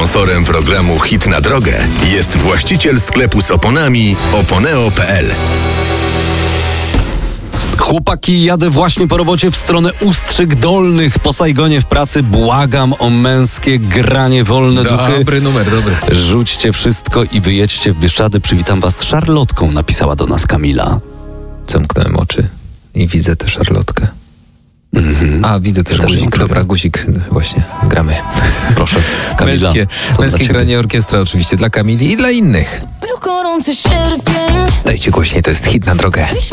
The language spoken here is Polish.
Sponsorem programu Hit na drogę jest właściciel sklepu z oponami oponeo.pl. Chłopaki, jadę właśnie po robocie w stronę Ustrzyk Dolnych. Po Saigonie w pracy błagam o męskie granie wolne duchy. Dobry numer, dobry. Rzućcie wszystko i wyjedźcie w Bieszczady. Przywitam was Szarlotką, napisała do nas Kamila. Zamknąłem oczy i widzę tę Szarlotkę. A, widzę też guzik. Dobra, guzik, właśnie, gramy. Proszę, Kamila. Męskie granie orkiestra oczywiście dla Kamili i dla innych. Był gorący sierpień. Dajcie głośniej, to jest Hit na drogę.